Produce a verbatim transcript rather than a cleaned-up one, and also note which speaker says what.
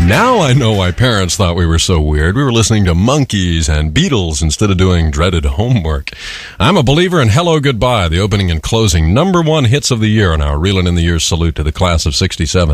Speaker 1: Now I know why parents thought we were so weird. We were listening to Monkees and Beatles instead of doing dreaded homework. I'm a believer in Hello Goodbye, the opening and closing number one hits of the year on our Reelin' in the Years salute to the class of sixty-seven.